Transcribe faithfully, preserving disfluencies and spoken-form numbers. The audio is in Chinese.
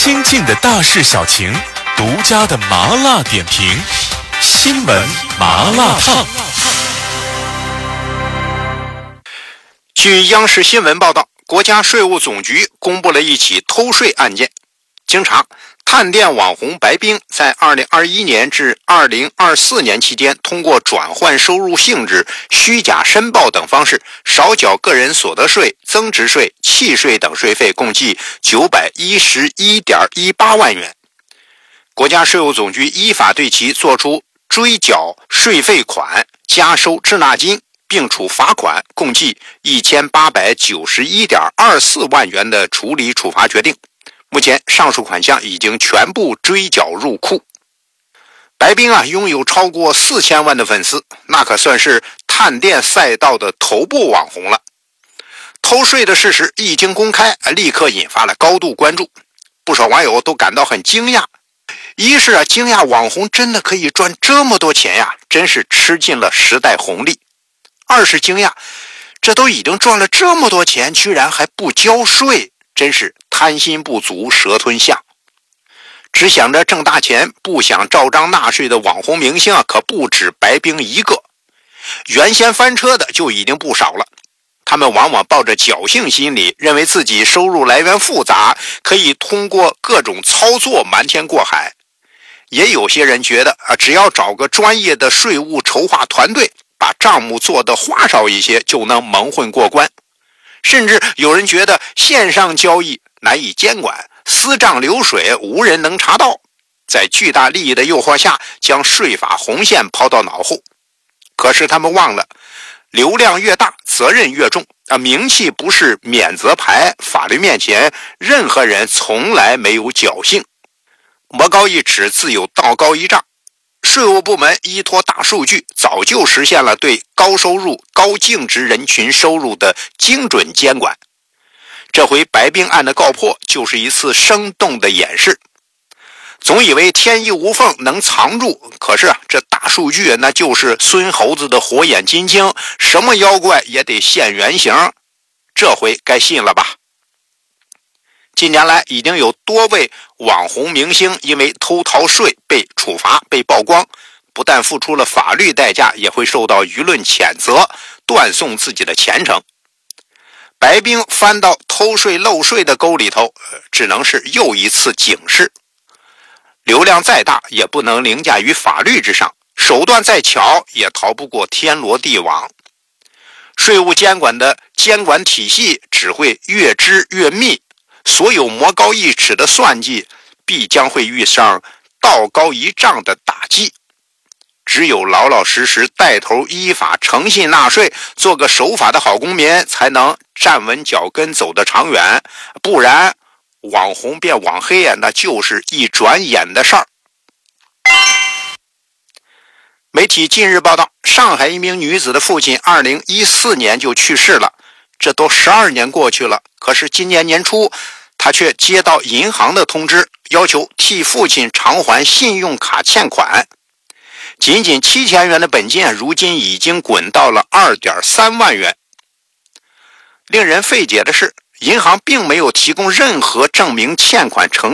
亲近的大事小情，独家的麻辣点评，新闻麻辣烫。 据央视新闻报道，国家税务总局公布了一起偷税案件。经查，探店网红白冰在二零二一年至二零二四年期间，通过转换收入性质、虚假申报等方式，少缴个人所得税、增值税、契税等税费，共计九百一十一点一八万元。国家税务总局依法对其作出追缴税费款、加收滞纳金，并处罚款，共计一千八百九十一点二四万元的处理处罚决定。目前上述款项已经全部追缴入库。白冰啊，拥有超过四千万的粉丝，那可算是探店赛道的头部网红了。偷税的事实一经公开，立刻引发了高度关注，不少网友都感到很惊讶。一是啊，惊讶网红真的可以赚这么多钱呀，真是吃尽了时代红利。二是惊讶，这都已经赚了这么多钱，居然还不交税，真是贪心不足蛇吞象。只想着挣大钱，不想照章纳税的网红明星啊，可不止白冰一个。原先翻车的就已经不少了，他们往往抱着侥幸心理，认为自己收入来源复杂，可以通过各种操作瞒天过海。也有些人觉得啊，只要找个专业的税务筹划团队，把账目做得花哨一些，就能蒙混过关。甚至有人觉得线上交易难以监管，私账流水无人能查到，在巨大利益的诱惑下，将税法红线抛到脑后。可是他们忘了，流量越大，责任越重啊！名气不是免责牌，法律面前，任何人从来没有侥幸。魔高一尺，自有道高一丈。税务部门依托大数据，早就实现了对高收入、高净值人群收入的精准监管。这回白冰案的告破，就是一次生动的演示。总以为天衣无缝能藏住，可是啊，这大数据那就是孙猴子的火眼金睛，什么妖怪也得现原形。这回该信了吧？近年来已经有多位网红明星因为偷逃税被处罚、被曝光，不但付出了法律代价，也会受到舆论谴责，断送自己的前程。白冰翻到偷税漏税的沟里头，只能是又一次警示。流量再大，也不能凌驾于法律之上，手段再巧，也逃不过天罗地网。税务监管的监管体系只会越织越密，所有魔高一尺的算计必将会遇上道高一丈的打击。只有老老实实带头依法诚信纳税，做个守法的好公民，才能站稳脚跟走得长远。不然网红变网黑啊，那就是一转眼的事儿。媒体近日报道，上海一名女子的父亲二零一四年就去世了，这都十二年过去了，可是今年年初他却接到银行的通知，要求替父亲偿还信用卡欠款。仅仅七千元的本金，如今已经滚到了 二点三万元。令人费解的是，银行并没有提供任何证明欠款成